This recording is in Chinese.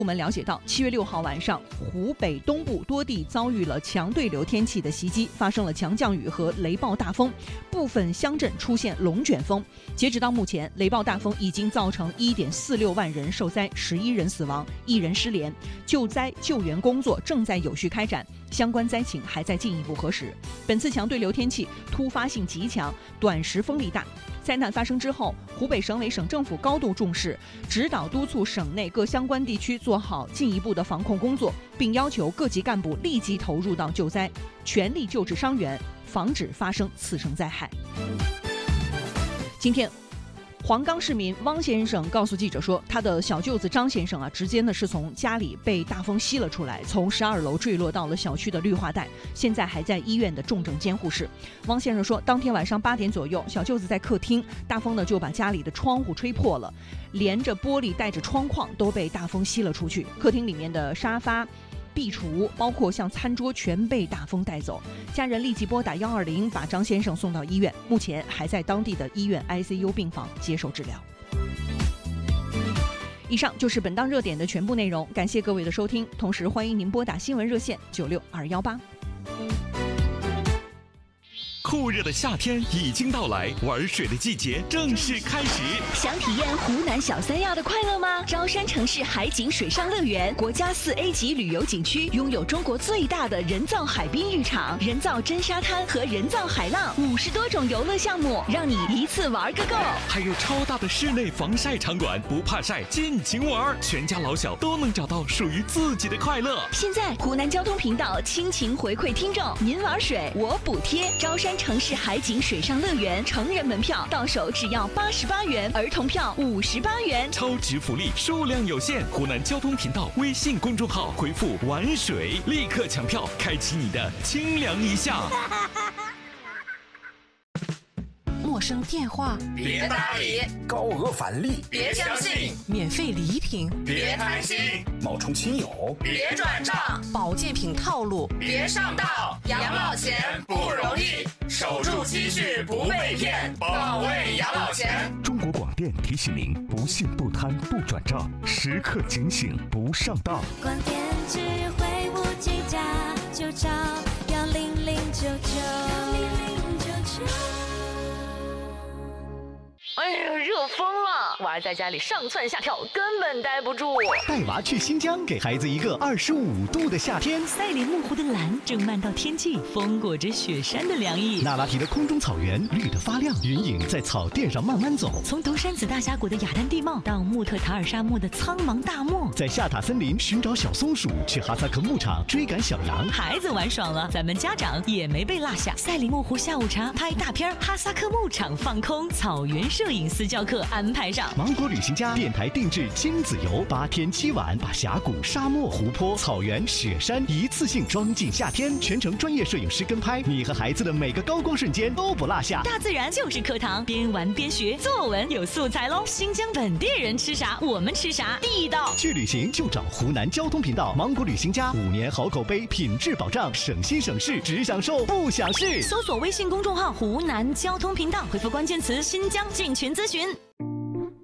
我们了解到，7月6号晚上，湖北东部多地遭遇了强对流天气的袭击，发生了强降雨和雷暴大风，部分乡镇出现龙卷风。截止到目前，雷暴大风已经造成1.46万人受灾，11人死亡，1人失联。救灾救援工作正在有序开展，相关灾情还在进一步核实。本次强对流天气突发性极强，短时风力大。灾难发生之后，湖北省委省政府高度重视，指导督促省内各相关地区做好进一步的防控工作，并要求各级干部立即投入到救灾，全力救治伤员，防止发生次生灾害。今天，黄冈市民汪先生告诉记者说，他的小舅子张先生直接是从家里被大风吸了出来，从12楼坠落到了小区的绿化带，现在还在医院的重症监护室。汪先生说，当天晚上8点左右，小舅子在客厅，大风就把家里的窗户吹破了，连着玻璃带着窗框都被大风吸了出去，客厅里面的沙发、壁橱，包括像餐桌全被大风带走。家人立即拨打120，把张先生送到医院，目前还在当地的医院 ICU 病房接受治疗。以上就是本档热点的全部内容，感谢各位的收听，同时欢迎您拨打新闻热线96218。 酷热的夏天已经到来，玩水的季节正式开始。 想体验湖南小三亚的快乐吗？昭山城市海景水上乐园，国家4A 级旅游景区，拥有中国最大的人造海滨浴场、人造真沙滩和人造海浪，50多种游乐项目，让你一次玩个够。 还有超大的室内防晒场馆，不怕晒，尽情玩，全家老小都能找到属于自己的快乐。 现在湖南交通频道倾情回馈听众，您玩水我补贴。昭山城市海景水上乐园成人门票到手只要88元，儿童票58元， 超值福利数量有限。湖南交通频道微信公众号回复玩水，立刻抢票，开启你的清凉一夏。 陌生电话别搭理， 高额返利别相信， 免费礼品别贪心， 冒充亲友别转账， 保健品套路别上当。养老钱不容易，守住积蓄不被骗，保卫养老钱。 中国广电提醒您：不信不贪不转账，时刻警醒不上当。 广电智慧无计价，就找10099。 哎呀，热疯了！娃儿在家里上蹿下跳，根本待不住。 带娃去新疆，给孩子一个25度的夏天。 赛里木湖的蓝正漫到天际，风裹着雪山的凉意。 那拉提的空中草原绿得发亮，云影在草甸上慢慢走。 从独山子大峡谷的雅丹地貌到穆特塔尔沙漠的苍茫大漠， 在夏塔森林寻找小松鼠，去哈萨克牧场追赶小羊。 孩子玩爽了，咱们家长也没被落下。赛里木湖下午茶拍大片，哈萨克牧场放空，草原摄影私教课安排上。 芒果旅行家电台定制亲子游，8天7晚，把峡谷、沙漠、湖泊、草原、雪山一次性装进夏天，全程专业摄影师跟拍，你和孩子的每个高光瞬间都不落下。 大自然就是课堂，边玩边学，作文有素材喽。新疆本地人吃啥，我们吃啥，地道。 去旅行就找湖南交通频道，芒果旅行家5年好口碑，品质保障，省心省事，只享受不享事。 搜索微信公众号湖南交通频道，回复关键词新疆进群咨询。